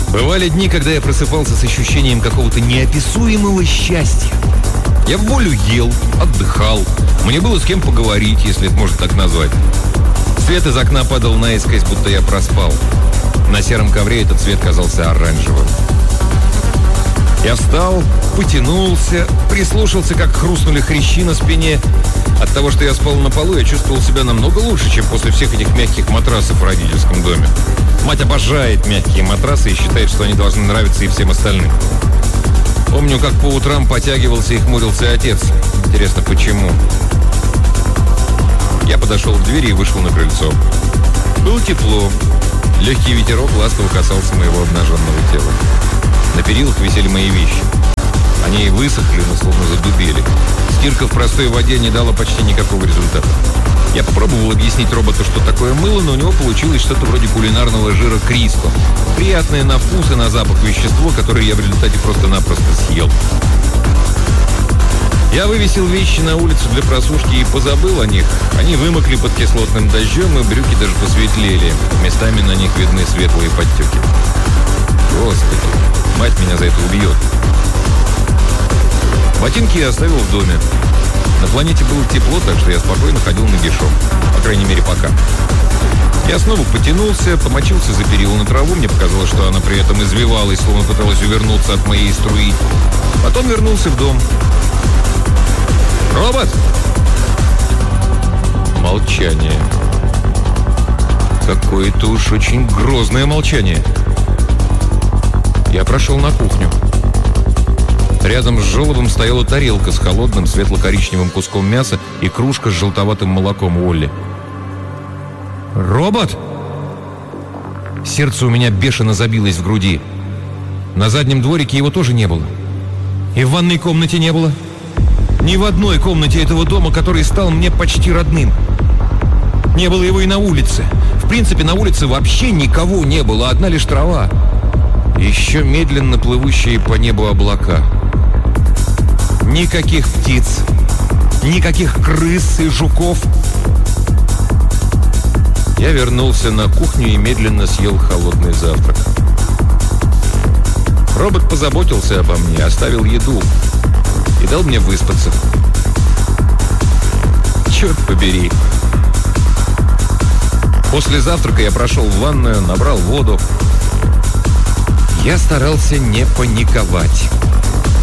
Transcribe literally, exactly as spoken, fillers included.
Бывали дни, когда я просыпался с ощущением какого-то неописуемого счастья. Я в волю ел, отдыхал. Мне было с кем поговорить, если это можно так назвать. Свет из окна падал наискось, будто я проспал. На сером ковре этот цвет казался оранжевым. Я встал, потянулся, прислушался, как хрустнули хрящи на спине. От того, что я спал на полу, я чувствовал себя намного лучше, чем после всех этих мягких матрасов в родительском доме. Мать обожает мягкие матрасы и считает, что они должны нравиться и всем остальным. Помню, как по утрам потягивался и хмурился отец. Интересно, почему? Я подошел к двери и вышел на крыльцо. Было тепло. Легкий ветерок ласково касался моего обнаженного тела. На перилах висели мои вещи. Они высохли, но словно задубели. Стирка в простой воде не дала почти никакого результата. Я попробовал объяснить роботу, что такое мыло, но у него получилось что-то вроде кулинарного жира Кристо. Приятное на вкус и на запах вещество, которое я в результате просто-напросто съел. Я вывесил вещи на улицу для просушки и позабыл о них. Они вымокли под кислотным дождем, и брюки даже посветлели. Местами на них видны светлые подтеки. Господи, мать меня за это убьет. Ботинки я оставил в доме. На планете было тепло, так что я спокойно ходил нагишом. По крайней мере, пока. Я снова потянулся, помочился за перила на траву. Мне показалось, что она при этом извивалась, словно пыталась увернуться от моей струи. Потом вернулся в дом. «Робот!» Молчание. Какое-то уж очень грозное молчание. Я прошел на кухню. Рядом с желобом стояла тарелка с холодным светло-коричневым куском мяса и кружка с желтоватым молоком Уолли. «Робот!» Сердце у меня бешено забилось в груди. На заднем дворике его тоже не было. И в ванной комнате не было. Ни в одной комнате этого дома, который стал мне почти родным. Не было его и на улице. В принципе, на улице вообще никого не было, одна лишь трава. И еще медленно плывущие по небу облака. Никаких птиц, никаких крыс и жуков. Я вернулся на кухню и медленно съел холодный завтрак. Робот позаботился обо мне, оставил еду и дал мне выспаться. Черт побери. После завтрака я прошел в ванную, набрал воду. Я старался не паниковать.